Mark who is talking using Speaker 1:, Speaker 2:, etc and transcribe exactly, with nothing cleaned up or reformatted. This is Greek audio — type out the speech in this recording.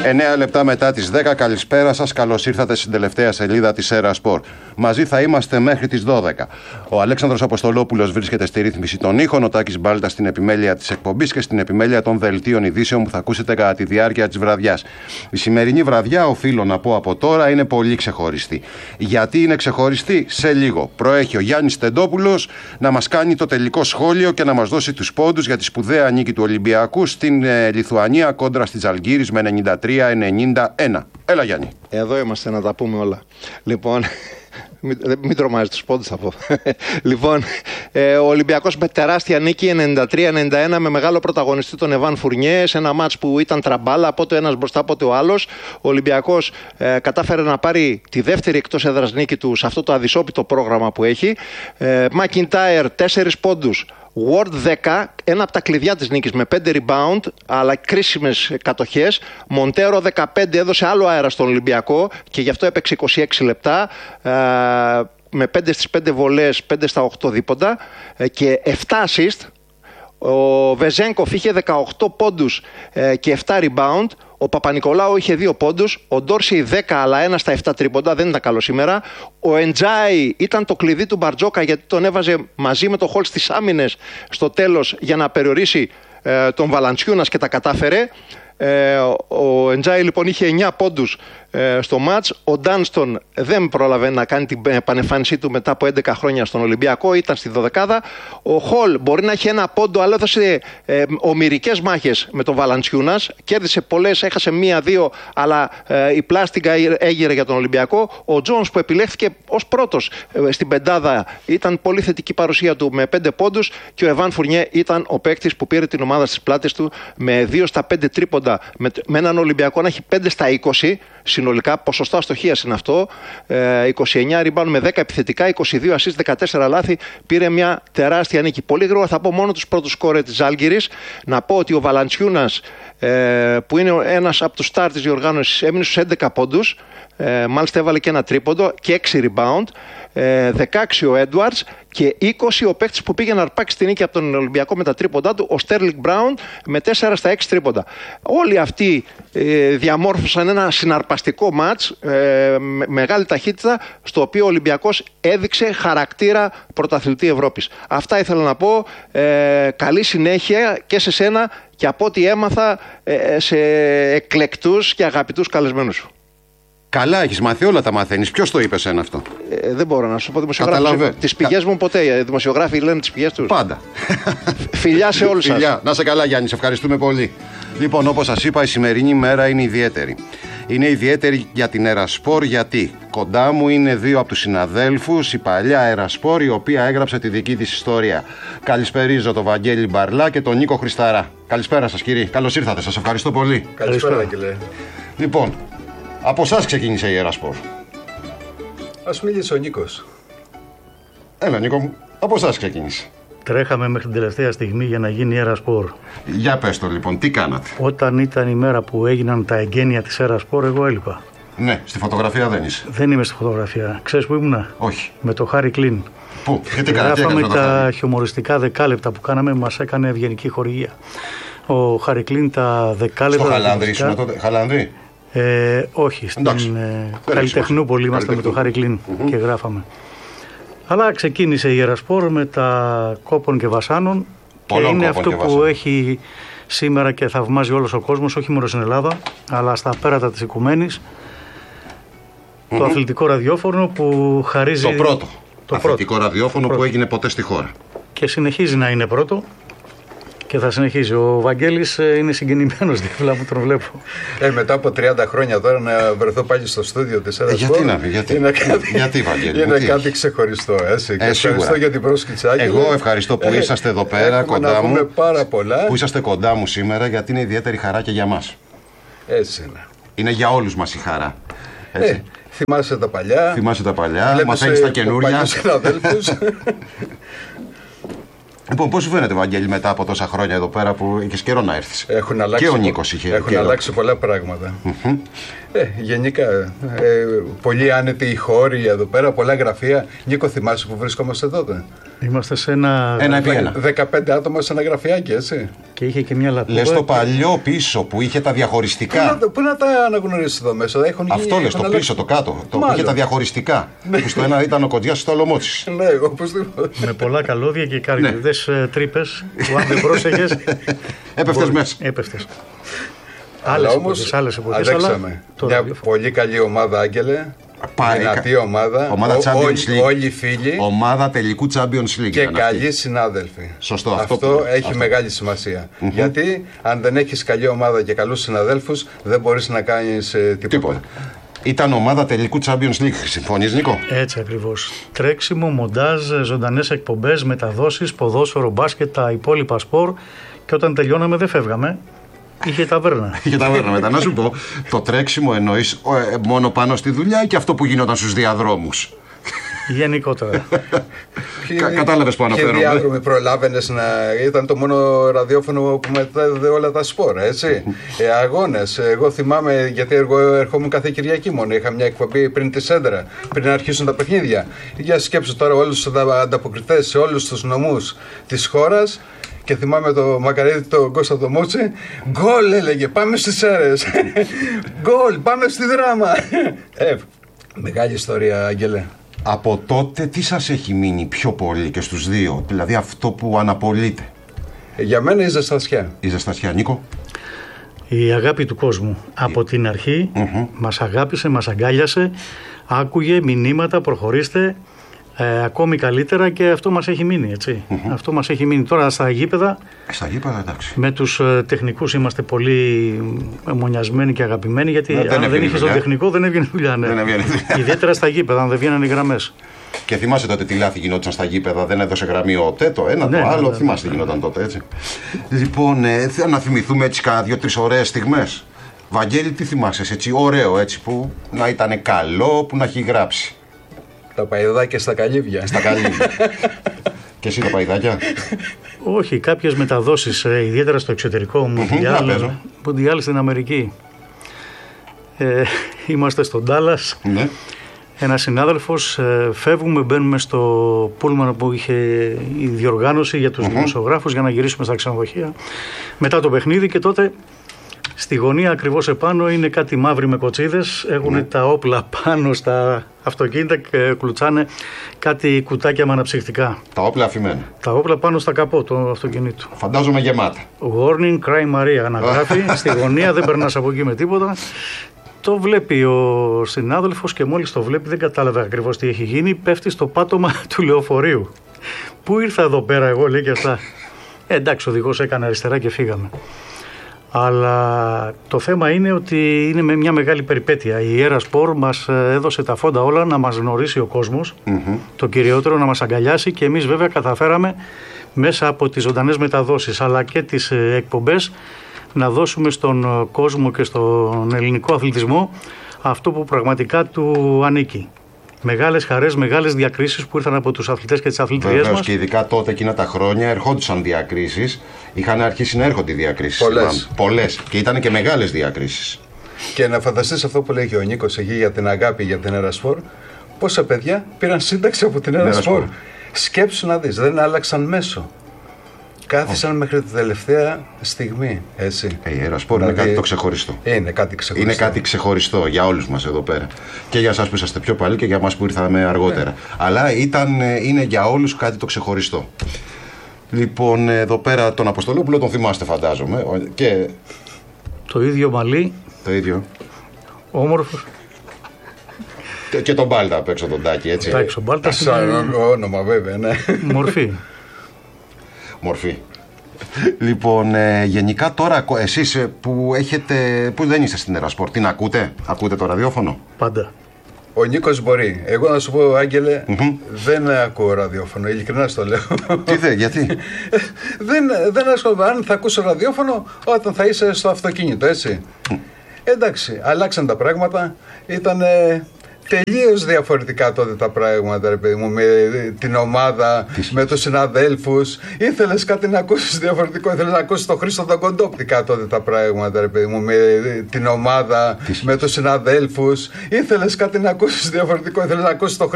Speaker 1: εννέα λεπτά μετά τις δέκα, καλησπέρα σας. Καλώς ήρθατε στην τελευταία σελίδα της Έρα Σπορ. Μαζί θα είμαστε μέχρι τις δώδεκα. Ο Αλέξανδρος Αποστολόπουλος βρίσκεται στη ρύθμιση των ήχων, ο Τάκης Μπάλτας στην επιμέλεια της εκπομπής και στην επιμέλεια των δελτίων ειδήσεων που θα ακούσετε κατά τη διάρκεια της βραδιάς. Η σημερινή βραδιά, οφείλω να πω από τώρα, είναι πολύ ξεχωριστή. Γιατί είναι ξεχωριστή? Σε λίγο. Προέχει ο Γιάννης Τεντόπουλος να μας κάνει το τελικό σχόλιο και να μας δώσει τους πόντους για τη σπουδαία νίκη του Ολυμπιακού στην ε, Λιθουανία κόντρα στη Ζαλγκίρις με ενενήντα τρία ενενήντα ένα. Έλα, Γιάννη.
Speaker 2: Εδώ είμαστε να τα πούμε όλα. Λοιπόν, μην, μην τρομάζει τους πόντους θα πω. Λοιπόν, ε, ο Ολυμπιακός με τεράστια νίκη ενενήντα τρία ενενήντα ένα με μεγάλο πρωταγωνιστή τον Εβάν Φουρνιέ σε ένα μάτς που ήταν τραμπάλα, πότε ο ένας μπροστά πότε ο άλλος. Ο Ολυμπιακός ε, κατάφερε να πάρει τη δεύτερη εκτός έδρας νίκη του σε αυτό το αδυσόπιτο πρόγραμμα που έχει. ε, Μακιντάιρ τέσσερις πόντους, Ward δέκα, ένα από τα κλειδιά της νίκης με πέντε rebound αλλά κρίσιμες κατοχές. Μοντέρο δεκαπέντε, έδωσε άλλο αέρα στον Ολυμπιακό και γι' αυτό έπαιξε είκοσι έξι λεπτά ε, με πέντε στις πέντε βολές, πέντε στα οκτώ δίποντα ε, και επτά assist. Ο Βεζένκοφ είχε δεκαοκτώ πόντους ε, και επτά rebound. Ο Παπα-Νικολάου είχε δύο πόντους, ο Ντόρσεϊ δέκα αλλά ένα στα επτά τρίποντα, δεν ήταν καλό σήμερα. Ο Εντζάι ήταν το κλειδί του Μπαρτζόκα γιατί τον έβαζε μαζί με το Χολ στις άμυνες στο τέλος για να περιορίσει ε, τον Valanciunas και τα κατάφερε. Ε, ο Εντζάι λοιπόν είχε εννιά πόντους ε, στο μάτς. Ο Ντάνστον δεν πρόλαβε να κάνει την επανεμφάνισή του μετά από έντεκα χρόνια στον Ολυμπιακό, ήταν στη δωδεκάδα. Ο Χολ μπορεί να έχει ένα πόντο αλλά έδωσε ε, ομηρικές μάχες με τον Valanciunas, κέρδισε πολλές, έχασε μία-δύο αλλά ε, η πλάστιγκα έγειρε για τον Ολυμπιακό. Ο Τζόνς που επιλέχθηκε ως πρώτος ε, στην πεντάδα, ήταν πολύ θετική παρουσία του με πέντε πόντους και ο Εβάν Φουρνιέ ήταν ο παίκτης που πήρε την ομάδα στις πλάτες του με δύο στα πέντε τρίποντα, με, με έναν Ολυμπιακό να έχει πέντε στα είκοσι συνολικά, ποσοστό αστοχίας είναι αυτό, ε, είκοσι εννιά rebound με δέκα επιθετικά, είκοσι δύο assist, δεκατέσσερα λάθη, πήρε μια τεράστια νίκη. Πολύ γρήγορα θα πω μόνο τους πρώτους σκόρερ της Ζάλγκιρις, να πω ότι ο Valanciunas ε, που είναι ένας από τους stars της διοργάνωσης έμεινε στους έντεκα πόντους, ε, μάλιστα έβαλε και ένα τρίποντο και έξι rebound, ε, δεκαέξι ο Edwards και είκοσι ο παίκτης που πήγε να αρπάξει τη νίκη από τον Ολυμπιακό με τα τρίποντά του, ο Sterling Brown με τέσσερα στα έξι τρίποντα. Όλοι αυτοί ε, διαμόρφωσαν ένα συναρπαστικό μάτς ε, με μεγάλη ταχύτητα, στο οποίο ο Ολυμπιακός έδειξε χαρακτήρα πρωταθλητή Ευρώπης. Αυτά ήθελα να πω. Ε, καλή συνέχεια και σε σένα και από ό,τι έμαθα ε, σε εκλεκτούς και αγαπητούς καλεσμένους σου.
Speaker 1: Καλά, έχεις μάθει, όλα τα μαθαίνεις. Ποιος το είπε σένα αυτό?
Speaker 2: Ε, δεν μπορώ να σου πω δημοσιογράφοι. Τις πηγές μου ποτέ. Οι δημοσιογράφοι λένε τις πηγές τους.
Speaker 1: Πάντα.
Speaker 2: Φιλιά σε όλους σας.
Speaker 1: Φιλιά. Να σε καλά, Γιάννη, σε ευχαριστούμε πολύ. Λοιπόν, όπως σας είπα, η σημερινή μέρα είναι ιδιαίτερη. Είναι ιδιαίτερη για την Έρα Σπορ γιατί κοντά μου είναι δύο από τους συναδέλφους, η παλιά Έρα Σπορ, η οποία έγραψε τη δική της ιστορία. Καλησπερίζω τον Βαγγέλη Μπαρλά και τον Νίκο Χρισταρά. Καλησπέρα σας, κύριοι. Καλώς ήρθατε. Σας ευχαριστώ πολύ.
Speaker 3: Καλησπέρα, Βαγγέλη.
Speaker 1: Λοιπόν, από εσάς ξεκίνησε η Έρα Σπορ.
Speaker 3: Ας μιλήσει ο Νίκος.
Speaker 1: Έλα, Νίκο μου, από εσάς ξεκίνησε.
Speaker 4: Τρέχαμε μέχρι την τελευταία στιγμή για να γίνει η Έρα Σπορ.
Speaker 1: Για πες το λοιπόν, τι κάνατε?
Speaker 4: Όταν ήταν η μέρα που έγιναν τα εγγένεια της Έρα Σπορ, εγώ έλειπα.
Speaker 1: Ναι, στη φωτογραφία δεν είσαι.
Speaker 4: Δεν είμαι στη φωτογραφία. Ξέρεις που ήμουνα?
Speaker 1: Όχι.
Speaker 4: Με το Χάρι Κλίν.
Speaker 1: Πού, γιατί κάνατε?
Speaker 4: Γράφαμε τα χιουμοριστικά δεκάλεπτα που κάναμε, μας έκανε ευγενική χορηγία. Ο Χάρι Κλίν τα δεκάλεπτα.
Speaker 1: Στο Χαλανδρί ήσουν τότε? Χαλανδρί.
Speaker 4: Ε, όχι, στην ε, Καλλιτεχνούπολη ήμασταν με το Χάρι Κλίν mm-hmm. και γράφαμε. Αλλά ξεκίνησε η Έρα Σπορ με τα κόπων και βασάνων.
Speaker 1: Πολλό
Speaker 4: και είναι
Speaker 1: αυτό
Speaker 4: που
Speaker 1: βασάνων.
Speaker 4: Έχει σήμερα και θαυμάζει όλος ο κόσμος, όχι μόνο στην Ελλάδα, αλλά στα πέρατα της Οικουμένης. Mm-hmm. Το αθλητικό ραδιόφωνο που χαρίζει.
Speaker 1: Το πρώτο.
Speaker 4: Το
Speaker 1: αθλητικό
Speaker 4: πρώτο.
Speaker 1: ραδιόφωνο
Speaker 4: πρώτο.
Speaker 1: που έγινε ποτέ στη χώρα.
Speaker 4: Και συνεχίζει να είναι πρώτο. Και θα συνεχίσει. Ο Βαγγέλης είναι συγκινημένος δίπλα μου, τον βλέπω.
Speaker 3: Ε, μετά από τριάντα χρόνια τώρα να βρεθώ πάλι στο στούντιο της Έρα Σπορ.
Speaker 1: Ε, γιατί να γιατί,
Speaker 3: είναι κάτι,
Speaker 1: γιατί Βαγγέλη?
Speaker 3: Είναι
Speaker 1: τι
Speaker 3: κάτι
Speaker 1: έχει?
Speaker 3: ξεχωριστό. Έτσι.
Speaker 1: Ε,
Speaker 3: και ευχαριστώ για την πρόσκληση.
Speaker 1: Εγώ ευχαριστώ που ε, είσαστε εδώ πέρα κοντά μου.
Speaker 3: Πάρα πολλά.
Speaker 1: Που είσαστε κοντά μου σήμερα, γιατί είναι ιδιαίτερη χαρά και για μας.
Speaker 3: Έτσι είναι.
Speaker 1: Είναι για όλους μας η χαρά. Έτσι.
Speaker 3: Ε, θυμάσαι τα παλιά.
Speaker 1: Θυμάσαι τα παλιά. Μας έχεις τα καινούρια. Λοιπόν, πώς σου φαίνεται, Βαγγέλη, μετά από τόσα χρόνια εδώ πέρα που είχες καιρό να έρθεις?
Speaker 3: Έχουν αλλάξει,
Speaker 1: και ο Νίκος είχε
Speaker 3: έχουν
Speaker 1: καιρό.
Speaker 3: αλλάξει πολλά πράγματα.
Speaker 1: Mm-hmm.
Speaker 3: Ε, γενικά, ε, πολύ άνετοι οι χώροι εδώ πέρα, πολλά γραφεία. Νίκο, θυμάσαι που βρισκόμαστε τότε?
Speaker 4: Είμαστε σε ένα.
Speaker 1: Ένα επί ένα.
Speaker 3: δεκαπέντε άτομα σε ένα γραφιάκι, έτσι.
Speaker 4: Και είχε και μια λαπτοπ.
Speaker 1: Λες το παλιό πίσω που είχε τα διαχωριστικά.
Speaker 3: Πού να, πού να τα αναγνωρίσεις εδώ μέσα, έχουν γίνει.
Speaker 1: Αυτό λες, το
Speaker 3: αλλάξει.
Speaker 1: πίσω, το κάτω. Το που είχε τα διαχωριστικά. Που στο ένα ήταν ο Κοντζιάς, στο άλλο Μότσης.
Speaker 3: Ναι, οπωσδήποτε.
Speaker 4: Με πολλά καλώδια και καρκιδές ναι. τρύπες που αν δεν πρόσεχες.
Speaker 1: Έπεφτες μέσα.
Speaker 4: Έπεφτες.
Speaker 3: Άλλες
Speaker 4: εποχές, άλλες εποχές.
Speaker 3: Αντέξαμε. Μια πολύ καλή ομάδα, Άγγελε.
Speaker 1: Πάει,
Speaker 3: δυνατή ομάδα.
Speaker 1: ομάδα
Speaker 3: Ό,
Speaker 1: Champions
Speaker 3: όλοι,
Speaker 1: League.
Speaker 3: όλοι οι φίλοι.
Speaker 1: Ομάδα τελικού Champions League.
Speaker 3: Και καλοί συνάδελφοι.
Speaker 1: Σωστό.
Speaker 3: Αυτό,
Speaker 1: αυτό
Speaker 3: έχει
Speaker 1: αυτό.
Speaker 3: μεγάλη σημασία. Mm-hmm. Γιατί αν δεν έχεις καλή ομάδα και καλούς συναδέλφους, δεν μπορείς να κάνεις ε, τίποτα. τίποτα.
Speaker 1: Ήταν ομάδα τελικού Champions League. Συμφωνείς, Νίκο?
Speaker 4: Έτσι ακριβώς. Τρέξιμο, μοντάζ, ζωντανές εκπομπές, μεταδόσεις, ποδόσφαιρο, μπάσκετ, τα υπόλοιπα σπορ. Και όταν τελειώναμε δεν φεύγαμε. Είχε ταβέρνα. Είχε
Speaker 1: ταβέρνα μετά. Να σου πω, το τρέξιμο εννοείς ε, μόνο πάνω στη δουλειά ή και αυτό που γινόταν στους διαδρόμους?
Speaker 4: Γενικότερα.
Speaker 1: Κα, κατάλαβες που αναφέρομαι.
Speaker 3: Και διάδρομοι προλάβαινες να. Ήταν το μόνο ραδιόφωνο που μετάδιδε όλα τα σπόρα, έτσι. ε, αγώνες. Εγώ θυμάμαι, γιατί εγώ ερχόμουν κάθε Κυριακή μόνο. Είχα μια εκπομπή πριν τη Σέντρα, πριν αρχίσουν τα παιχνίδια. Για σκέψου τώρα όλους τους ανταποκριτές σε όλους τους νομούς της χώρας. Και θυμάμαι το Μακαρίδη, τον Κώστα το Μούτσι. Γκολ έλεγε, πάμε στις Σέρρες. Γκολ, πάμε στη Δράμα. ε, μεγάλη ιστορία, Άγγελε.
Speaker 1: Από τότε τι σας έχει μείνει πιο πολύ και στους δύο? Δηλαδή αυτό που αναπολύτε?
Speaker 3: ε, Για μένα η ζεστασιά.
Speaker 1: Η ζεστασιά, Νίκο.
Speaker 4: Η αγάπη του κόσμου. Από την αρχή mm-hmm. μας αγάπησε, μας αγκάλιασε, άκουγε μηνύματα, προχωρήστε. Ε, ακόμη καλύτερα και αυτό μας έχει μείνει, έτσι. Mm-hmm. Αυτό μας έχει μείνει. Τώρα στα γήπεδα,
Speaker 1: στα γήπεδα εντάξει.
Speaker 4: Με τους ε, τεχνικούς είμαστε πολύ μονιασμένοι και αγαπημένοι, γιατί
Speaker 1: ναι,
Speaker 4: αν δεν είχες τον τεχνικό δεν έβγαινε δουλειά. Ναι.
Speaker 1: Δεν έβγαινε δουλειά.
Speaker 4: Ιδιαίτερα στα γήπεδα, αν δεν βγαίνανε οι γραμμές.
Speaker 1: Και θυμάσαι τότε τι λάθη γινόταν στα γήπεδα, δεν έδωσε γραμμή ο ΤΕ, το ένα, ναι, το άλλο. Ναι, ναι, θυμάσαι τι γινόταν τότε, έτσι. Λοιπόν, ε, θέλω να θυμηθούμε έτσι κάνα δύο-τρεις ωραίες στιγμές. Βαγγέλη, τι θυμάσαι, έτσι, ωραίο, έτσι, που να ήταν καλό, που να έχει γράψει?
Speaker 3: Τα παϊδάκια στα καλύβια.
Speaker 1: Στα καλύβια. Και εσύ τα παϊδάκια?
Speaker 4: Όχι, κάποιες μεταδόσεις, ε, ιδιαίτερα στο εξωτερικό, Μουντιάλ στην Αμερική. Ε, είμαστε στον Ντάλλας.
Speaker 1: Ναι.
Speaker 4: Ένας συνάδελφος, ε, φεύγουμε, μπαίνουμε στο πούλμαν που είχε η διοργάνωση για τους mm-hmm. δημοσιογράφους για να γυρίσουμε στα ξενοδοχεία μετά το παιχνίδι, και τότε στη γωνία ακριβώς επάνω είναι κάτι μαύροι με κοτσίδες, έχουν mm. τα όπλα πάνω στα αυτοκίνητα και κλουτσάνε κάτι κουτάκια με αναψυκτικά.
Speaker 1: Τα όπλα αφημένα. Τα
Speaker 4: όπλα πάνω στα καπό του αυτοκινήτου.
Speaker 1: Φαντάζομαι γεμάτα.
Speaker 4: Warning, cry Maria αναγράφει, στη γωνία δεν περνάς από εκεί με τίποτα. Το βλέπει ο συνάδελφος και μόλις το βλέπει δεν κατάλαβε ακριβώς τι έχει γίνει, πέφτει στο πάτωμα του λεωφορείου. Πού ήρθα εδώ πέρα εγώ, λέει, και αυτά. Ε, εντάξει, ο οδηγός έκανε αριστερά και φύγαμε. Αλλά το θέμα είναι ότι είναι με μια μεγάλη περιπέτεια. Η Ιέρα Σπορ μας έδωσε τα φόντα όλα να μας γνωρίσει ο κόσμος, mm-hmm. το κυριότερο να μας αγκαλιάσει, και εμείς βέβαια καταφέραμε μέσα από τις ζωντανές μεταδόσεις αλλά και τις εκπομπές να δώσουμε στον κόσμο και στον ελληνικό αθλητισμό αυτό που πραγματικά του ανήκει. Μεγάλες χαρές, μεγάλες διακρίσεις που ήρθαν από τους αθλητές και τις αθλητριές μας.
Speaker 1: Και ειδικά τότε εκείνα τα χρόνια ερχόντουσαν διακρίσεις. Είχαν αρχίσει να έρχονται οι διακρίσεις.
Speaker 3: Πολλές.
Speaker 1: Πολλές. Και ήταν και μεγάλες διακρίσεις.
Speaker 3: Και να φανταστείς αυτό που λέγει ο Νίκος εκεί για την αγάπη για την Ιέρα Σπορ. Πόσα παιδιά πήραν σύνταξη από την Ιέρα Σπορ. Σκέψου να δεις, δεν άλλαξαν μέσο. Κάθισαν oh. μέχρι την τελευταία στιγμή, έτσι.
Speaker 1: Η Ιέρα Σπορ δηλαδή, είναι κάτι το ξεχωριστό.
Speaker 3: Είναι κάτι ξεχωριστό.
Speaker 1: Είναι κάτι ξεχωριστό για όλους μας εδώ πέρα. Και για εσάς που είσαστε πιο παλιοί και για εμάς που ήρθαμε αργότερα. Yeah. Αλλά ήταν, είναι για όλους κάτι το ξεχωριστό. Λοιπόν, εδώ πέρα τον Αποστολόπουλο τον θυμάστε, φαντάζομαι. Και...
Speaker 4: το ίδιο μαλλί.
Speaker 1: Το ίδιο.
Speaker 4: Όμορφος.
Speaker 1: Και, και τον Μπάλτα απ' έξω τον Τάκη, έτσι.
Speaker 4: Εντάξει, ο Μπάλτας είναι...
Speaker 3: σαν όνομα βέβαια, ναι.
Speaker 4: Μορφή.
Speaker 1: Μορφή. Λοιπόν, ε, γενικά τώρα εσείς που έχετε, που δεν είστε στην Ιέρα Σπορ, την ακούτε, ακούτε το ραδιόφωνο?
Speaker 4: Πάντα.
Speaker 3: Ο Νίκος μπορεί. Εγώ να σου πω, Άγγελε, mm-hmm. δεν ακούω ραδιόφωνο, ειλικρινά στο λέω.
Speaker 1: Τι δε, γιατί?
Speaker 3: δεν, δεν ασχολούμαι. Αν θα ακούσω ραδιόφωνο όταν θα είσαι στο αυτοκίνητο, έτσι. Mm. Εντάξει, αλλάξαν τα πράγματα. Ήταν τελείως διαφορετικά τότε τα πράγματα, ρε παιδί μου, με την ομάδα, τι με τους συναδέλφους. Ήθελες κάτι να ακούσεις διαφορετικό, ήθελες να ακούσεις τον Χρήστο τον Κοντόπτικα τότε τα πράγματα, ρε παιδί μου, με την ομάδα, τι με τους συναδέλφους. Ήθελες κάτι να ακούσεις διαφορετικό, ήθελες να ακούσεις τον